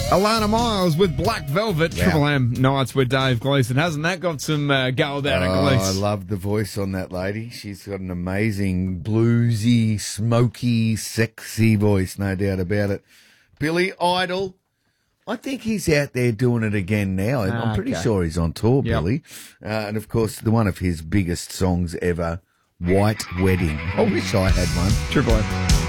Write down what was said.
Alana Miles with Black Velvet, Yeah. Triple M Nights with Dave Gleeson. Hasn't that got some go about it, I Gleeson? love the voice on that lady. She's got an amazing bluesy, smoky, sexy voice, no doubt about it. Billy Idol, I think he's out there doing it again now. I'm pretty sure he's on tour, Yep. Billy. And of course, one of his biggest songs ever, White Wedding. I wish I had one. Triple M.